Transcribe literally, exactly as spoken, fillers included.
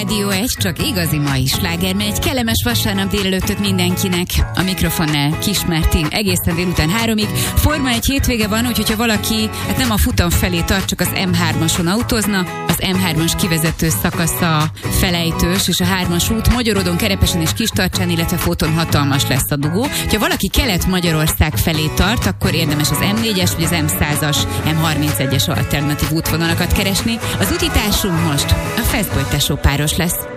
Rádió egy, csak igazi mai sláger, mert egy kellemes vasárnap délelőttöt mindenkinek. A mikrofonnál Kismárti egészen délután háromig. Forma egy hétvége van, úgyhogy ha valaki hát nem a futam felé tart, csak az em hármason autózna, az em hármas kivezető szakasza felejtős, és a hármas út Magyaródon, Kerepesen és Kistarcsán, illetve Fóton hatalmas lesz a dugó. Ha valaki Kelet-Magyarország felé tart, akkor érdemes az em négyes vagy az em százas, em harmincegyes alternatív útvonalakat keresni. Az utitársunk most a Feszboly tesó páros lesz.